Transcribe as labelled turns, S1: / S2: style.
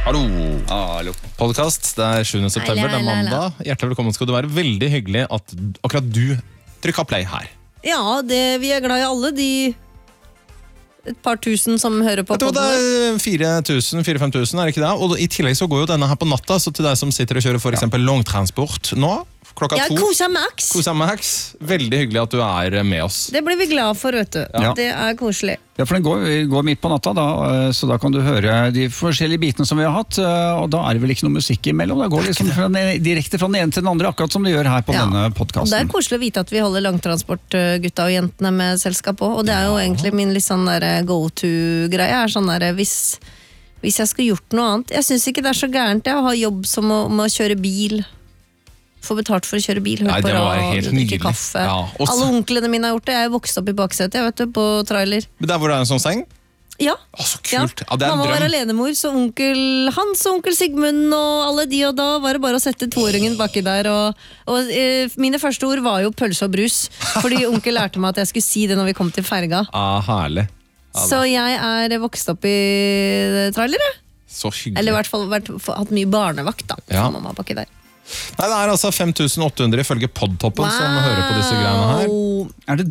S1: Hallo.
S2: Hallo.
S1: Podcast, det er 7. september, det er mandag. Hjertelig velkommen skal du være. Veldig hyggelig at akkurat du trykket play her.
S3: Ja, vi er glad i alle de et par tusen som hører på.
S1: Jeg tror det er 4 000-5 000, er det ikke det? Og i tillegg så går jo denne her på natta, så til deg som sitter og kjører for eksempel langtransport nå, klokka 2.
S3: Kosa Max.
S1: Kosa Max. Veldig hyggelig at du er med oss.
S3: Det blir vi glad for, vet du.
S2: Ja.
S3: Det er koselig.
S2: Ja, for den går midt på natta, da, så da kan du høre de forskjellige bitene som vi har hatt, og da er det vel ikke noe musikk imellom. Det går liksom direkte fra den ene til den andre, akkurat som det gjør her på denne podcasten.
S3: Det er koselig å vite at vi holder langtransportgutta og jentene med selskap på, og det er jo egentlig min litt sånn der go-to-greie, er sånn der, hvis jeg skulle gjort noe annet. Jeg synes ikke det er så gærent, jeg har jobb som å kjøre bil, få betalt for å kjøre bil, høre på radio, drikke kaffe.
S1: Ja,
S3: alle onklene mine har gjort det, jeg er vokst opp i baksetet, jeg vet du, på trailer.
S1: Der hvor det er en sånn seng?
S3: Ja.
S1: Så kult. Ja, det er en
S3: Mamma var
S1: drøm.
S3: alenemor, så onkel Hans og onkel Sigmund og alle de, og da var det bare å sette toåringen baki der, og mine første ord var jo pølse og brus, fordi onkel lærte meg at jeg skulle si det når vi kom til ferga.
S1: Herlig.
S3: Så jeg er vokst opp i trailer, jeg.
S1: Så hyggelig.
S3: Eller i hvert fall hatt mye barnevakt da,
S1: Ja.
S3: for mamma baki der.
S1: Nei, det er altså 5800 ifølge Podtoppen som hører på disse greiene her.
S2: Er det